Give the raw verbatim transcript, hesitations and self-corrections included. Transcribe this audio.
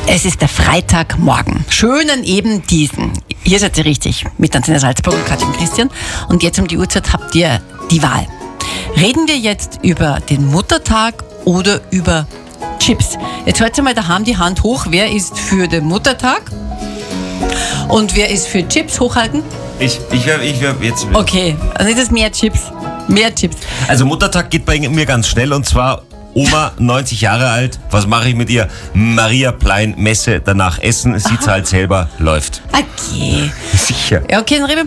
Es ist der Freitagmorgen. Schönen eben diesen. Hier seid ihr richtig. Mit Antenne Salzburg und Katja und Christian. Und jetzt um die Uhrzeit habt ihr die Wahl. Reden wir jetzt über den Muttertag oder über Chips? Jetzt haltet mal daheim die Hand hoch. Wer ist für den Muttertag? Und wer ist für Chips? Hochhalten? Ich, ich wäre ich wär jetzt... Okay, also ist es mehr Chips. Mehr Chips. Also Muttertag geht bei mir ganz schnell und zwar... Oma, neunzig Jahre alt, was mache ich mit ihr? Maria Plein, Messe, danach essen, sie zahlt selber, läuft. Okay. Sicher. Ja, okay, dann reden wir